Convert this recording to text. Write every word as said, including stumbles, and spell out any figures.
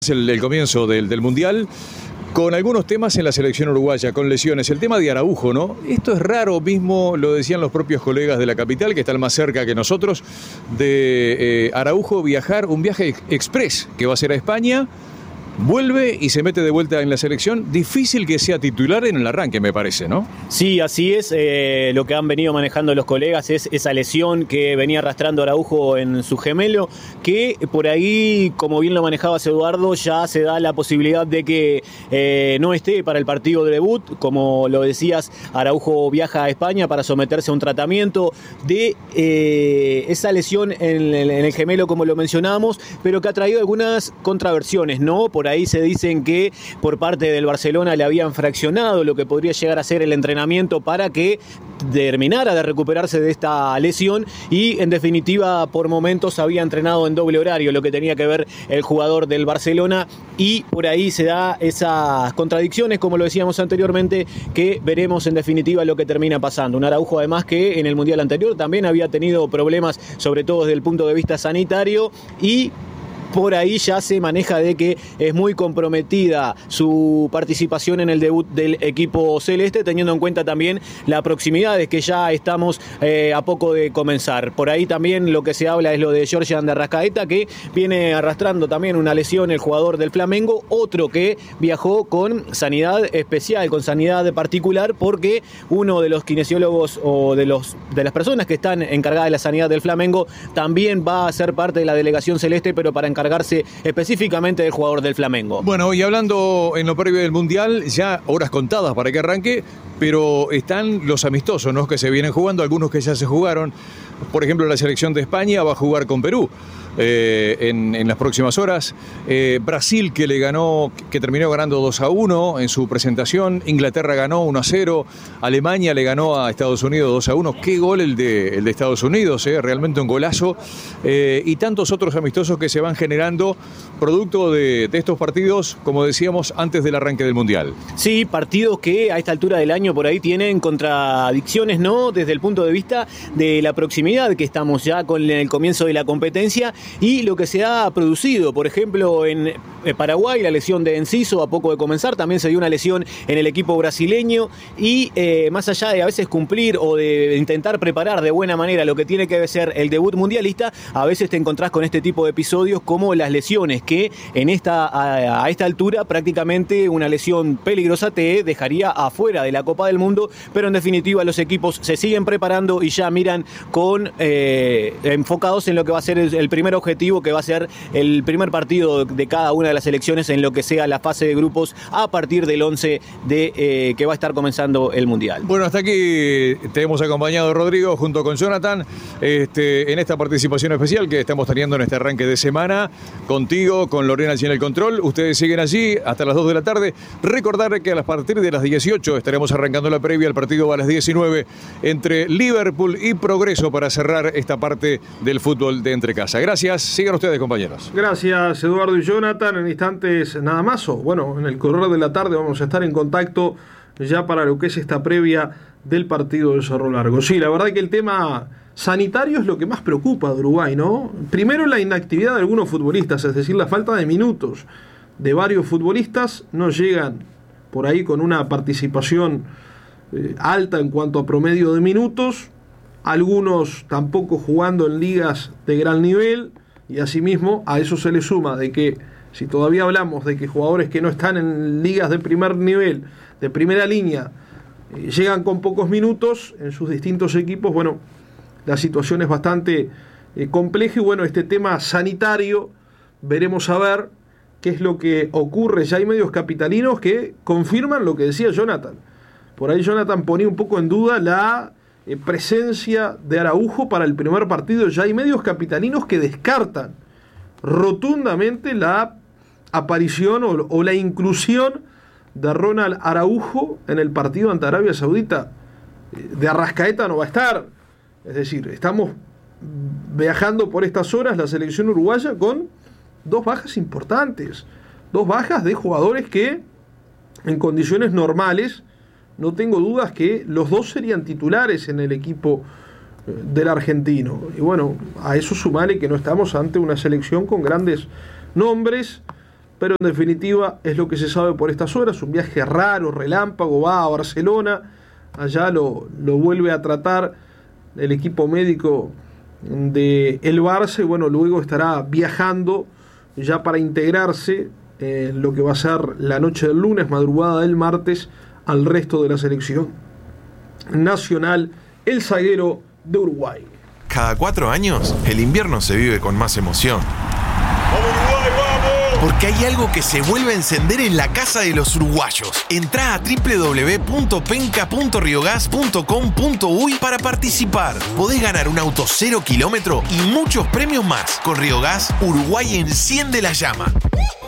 el, el comienzo del, del Mundial, con algunos temas en la selección uruguaya, con lesiones. El tema de Araujo, ¿no? Esto es raro, mismo lo decían los propios colegas de la capital, que están más cerca que nosotros, de eh, Araujo viajar, un viaje express que va a ser a España, vuelve y se mete de vuelta en la selección. Difícil que sea titular en el arranque, me parece, ¿no? Sí, así es. Eh, lo que han venido manejando los colegas es esa lesión que venía arrastrando Araujo en su gemelo, que por ahí, como bien lo manejabas, Eduardo, ya se da la posibilidad de que eh, no esté para el partido de debut. Como lo decías, Araujo viaja a España para someterse a un tratamiento de eh, esa lesión en el, en el gemelo, como lo mencionábamos, pero que ha traído algunas contraversiones, ¿no? Por ahí se dicen que por parte del Barcelona le habían fraccionado lo que podría llegar a ser el entrenamiento para que terminara de recuperarse de esta lesión y en definitiva por momentos había entrenado en doble horario, lo que tenía que ver el jugador del Barcelona, y por ahí se da esas contradicciones, como lo decíamos anteriormente, que veremos en definitiva lo que termina pasando. Un Araujo además que en el Mundial anterior también había tenido problemas, sobre todo desde el punto de vista sanitario, y por ahí ya se maneja de que es muy comprometida su participación en el debut del equipo celeste, teniendo en cuenta también la proximidad de que ya estamos eh, a poco de comenzar. Por ahí también lo que se habla es lo de Georgian de Arrascaeta, que viene arrastrando también una lesión, el jugador del Flamengo, otro que viajó con sanidad especial, con sanidad particular, porque uno de los kinesiólogos o de, los, de las personas que están encargadas de la sanidad del Flamengo también va a ser parte de la delegación celeste, pero para encargarse específicamente del jugador del Flamengo. Bueno, y hablando en lo previo del Mundial, ya horas contadas para que arranque, pero están los amistosos, ¿no?, que se vienen jugando, algunos que ya se jugaron. Por ejemplo, la selección de España va a jugar con Perú eh, en, en las próximas horas. Eh, Brasil, que le ganó, que terminó ganando dos a uno en su presentación. Inglaterra ganó uno a cero. Alemania le ganó a Estados Unidos dos a uno. Qué gol el de, el de Estados Unidos, eh, realmente un golazo. Eh, y tantos otros amistosos que se van generando producto de, de estos partidos, como decíamos, antes del arranque del Mundial. Sí, partidos que a esta altura del año por ahí tienen contradicciones, ¿no?, desde el punto de vista de la proximidad que estamos ya con el comienzo de la competencia y lo que se ha producido. Por ejemplo, en Paraguay, la lesión de Enciso a poco de comenzar, también se dio una lesión en el equipo brasileño y eh, más allá de a veces cumplir o de intentar preparar de buena manera lo que tiene que ser el debut mundialista, a veces te encontrás con este tipo de episodios como las lesiones, que en esta, a, a esta altura prácticamente una lesión peligrosa te dejaría afuera de la Copa del Mundo, pero en definitiva los equipos se siguen preparando y ya miran con Eh, enfocados en lo que va a ser el, el primer objetivo, que va a ser el primer partido de cada una de las selecciones en lo que sea la fase de grupos a partir del once de, eh, que va a estar comenzando el Mundial. Bueno, hasta aquí te hemos acompañado, Rodrigo, junto con Jonathan, este, en esta participación especial que estamos teniendo en este arranque de semana, contigo, con Lorena allí en el control. Ustedes siguen allí hasta las dos de la tarde. Recordar que a partir de las dieciocho estaremos arrancando la previa. El partido va a las diecinueve entre Liverpool y Progreso para cerrar esta parte del fútbol de entre casa. Gracias, sigan ustedes, compañeros. Gracias, Eduardo y Jonathan. En instantes nada más, o bueno, en el correr de la tarde vamos a estar en contacto ya para lo que es esta previa del partido de Cerro Largo. Sí, la verdad que el tema sanitario es lo que más preocupa de Uruguay, ¿no? Primero, la inactividad de algunos futbolistas, es decir, la falta de minutos de varios futbolistas. No llegan por ahí con una participación eh, alta en cuanto a promedio de minutos. Algunos tampoco jugando en ligas de gran nivel, y asimismo a eso se le suma de que si todavía hablamos de que jugadores que no están en ligas de primer nivel, de primera línea, eh, llegan con pocos minutos en sus distintos equipos, bueno, la situación es bastante eh, compleja y bueno, este tema sanitario, veremos a ver qué es lo que ocurre. Ya hay medios capitalinos que confirman lo que decía Jonathan. Por ahí Jonathan ponía un poco en duda la Eh, presencia de Araujo para el primer partido. Ya hay medios capitalinos que descartan rotundamente la aparición o, o la inclusión de Ronald Araujo en el partido ante Arabia Saudita. De Arrascaeta no va a estar. Es decir, estamos viajando por estas horas la selección uruguaya con dos bajas importantes, dos bajas de jugadores que en condiciones normales no tengo dudas que los dos serían titulares en el equipo del argentino. Y bueno, a eso sumale que no estamos ante una selección con grandes nombres, pero en definitiva es lo que se sabe por estas horas. Un viaje raro, relámpago, va a Barcelona, allá lo, lo vuelve a tratar el equipo médico de el Barça, y bueno, luego estará viajando ya para integrarse en lo que va a ser la noche del lunes, madrugada del martes, al resto de la selección nacional, el zaguero de Uruguay. Cada cuatro años, el invierno se vive con más emoción. Porque hay algo que se vuelve a encender en la casa de los uruguayos. Entrá a doble u doble u doble u punto penca punto riogas punto com punto uy para participar. Podés ganar un auto cero kilómetro y muchos premios más. Con Riogas, Uruguay enciende la llama.